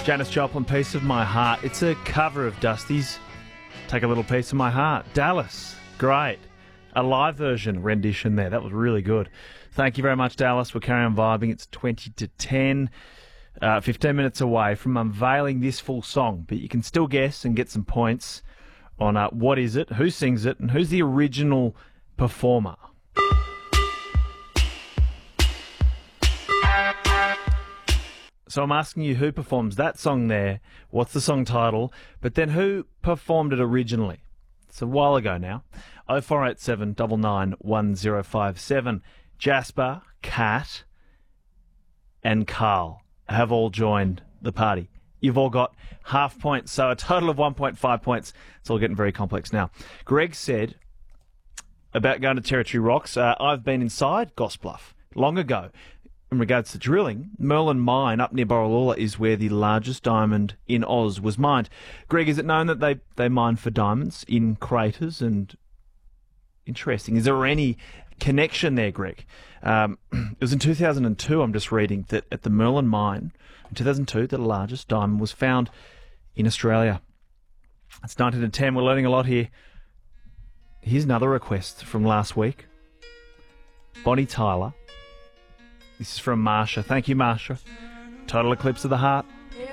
Janis Joplin, Piece of My Heart. It's a cover of Dusty's Take a Little Piece of My Heart. Dallas, great. A live version rendition there. That was really good. Thank you very much, Dallas. We're carrying on vibing. It's 20 to 10. 15 minutes away from unveiling this full song, but you can still guess and get some points on what is it, who sings it, and who's the original performer. So I'm asking you who performs that song there, what's the song title, but then who performed it originally. It's a while ago now. 0487 99 1057. Jasper, Kat, and Carl have all joined the party. You've all got half points, so a total of 1.5 points. It's all getting very complex now. Greg said about going to Territory Rocks, I've been inside Gossbluff long ago. In regards to drilling, Merlin Mine up near Borroloola is where the largest diamond in Oz was mined. Greg, is it known that they mine for diamonds in craters? And interesting. Is there any connection there, Greg? It was in 2002, I'm just reading, that at the Merlin Mine, in 2002, the largest diamond was found in Australia. It's 1910. We're learning a lot here. Here's another request from last week. Bonnie Tyler. This is from Marsha. Thank you, Marsha. Total Eclipse of the Heart.